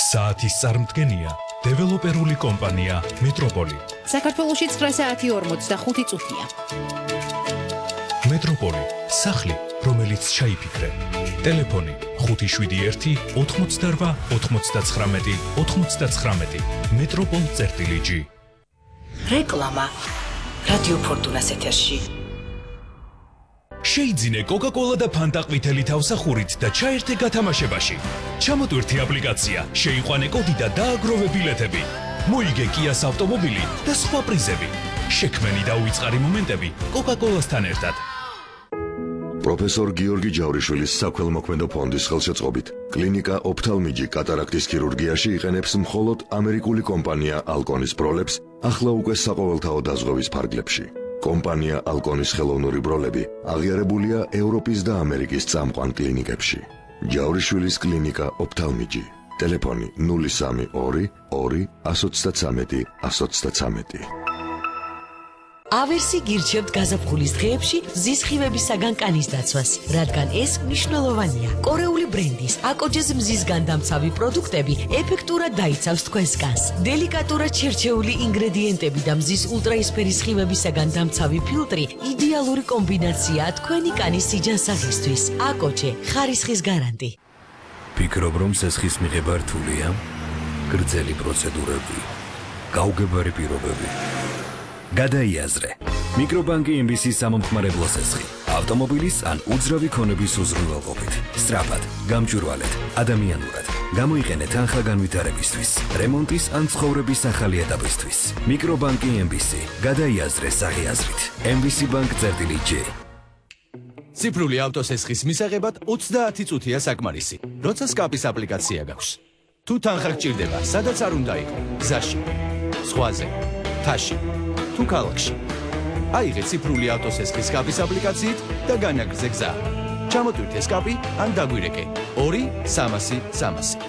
საათის წარმდგენია დეველოპერული კომპანია მეტროპოლი. საქართველოში 9:45 წუთია. მეტროპოლი, სახლი, რომელიც ჩაიფიქრე. ტელეფონი 571 88 99 99. მეტროპოლ.g. რეკლამა რადიო ფორტუნას ეთერში. შეიძინე კოკა-კოლა და ფანტა ყვითელი თავსახურით და ჩაერთე გათამაშებაში. ჩამოტვირთი აპლიკაცია, შეიყვანე კოდი და დააგროვე ბილეთები. მოიგე კიას ავტომობილი და სხვა პრიზები. შექმენი და უიწყარი მომენტები კოკა-კოლასთან ერთად. პროფესორ გიორგი ჯავრიშვილის საქველმოქმედო ფონდის ხელშეწყობით კლინიკა ოფთალმიჯი კატარაქტის ქირურგიაში იყენებს მხოლოდ ამერიკული კომპანია ალკონის ბროლებს ახლა უკვე საყოველთაო დაზღვევის ფარგლებში. კომპანია ალკონის ხელოვნური ბროლები აღიარებულია ევროპის და ამერიკის წამყვან კლინიკებში. ჯავრიშვილის კლინიკა ოფთალმიჯი. ტელეფონი 032 2 133 133. ავერსი გირჩევთ გაზაფხულის დღეებში მზისხივებისაგან კანის დაცვას, რადგან ეს მნიშვნელოვანია. კორეული ბრენდის აკოჯეს მზისგან დამცავი პროდუქტები ეფექტურად დაიცავს თქვენს კანს. დელიკატურად შერჩეული ინგრედიენტები და მზის ულტრაისფერის სხივებისაგან დამცავი ფილტრი იდეალური კომბინაციაა თქვენი კანის სიჯანსაღისთვის. აკოჯე, ხარისხის გარანტი. ფიქრობ, რომ სესხის მიღება რთულია? გრძელი პროცედურები, გაუგებარი პირობები. გადაიაზრე. მიკრობანკი MBC-ის სამომხმარებლო სესხი. ავტომობილის ან უძრავი ქონების უზრუნველყოფით. სწრაფად, გამჭვირვალედ, ადამიანურად. გამოიყენეთ თანხა განვითარებისთვის, რემონტის ან ცხოვრების ახალი ეტაპისთვის. მიკრობანკი MBC. გადაიაზრე საღიაზრით. MBC Bank.g. ციფრული ავტოსესხის მისაღებად 30 წუთია საკმარისი. როცა სკაპის აპლიკაცია გაქვს. თუ თანხა გჭირდება, სადაც არ უნდა იყო, გზაში, ზღვაზე, თაში. თუ ქალაქში. აიღე ციფრული ავტოსესხის სკაპის აპლიკაციით და განაგრძე გზა. ჩამოტვირთე სკაპი ან დაგვირეკე 2-300-300.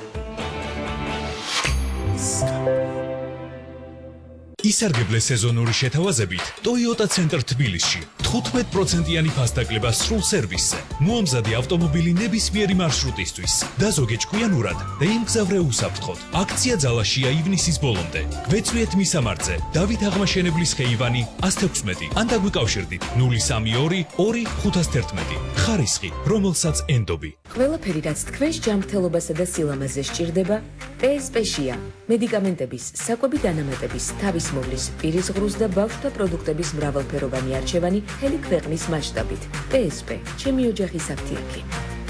ისარგებლე სეზონური შეთავაზებით Toyota Center თბილისში 15%-იანი ფასდაკლება სრულ სერვისზე. მოამზადე ავტომობილი ნებისმიერი მარშრუტისთვის. დაზოგე ჭკვიანურად და იმგზავრე უსაფრთხოდ. აქცია ძალაშია ივნისის ბოლომდე. გვეწვიეთ მისამართზე დავით აღმაშენებლის ხეივანი 116 ან დაგვიკავშირდით 032 2511. ხარისხი, რომელსაც ენდობი. ყველაფერი, რაც თქვენს ჯანმრთელობასა და სილამაზე სჭირდება, PSP-შია. მედიკამენტების, საკვები დანამატების, თავის მოვლის, პირის ღრუს და ბავშვთა პროდუქტების მრავალფეროვანი არჩევანი მთელი ქვეყნის მასშტაბით. PSP, ჩემი ოჯახის აფთიაქი.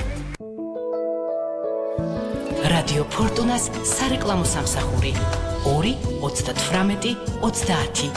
რადიო ფორტუნას სარეკლამო სამსახური 2 38 30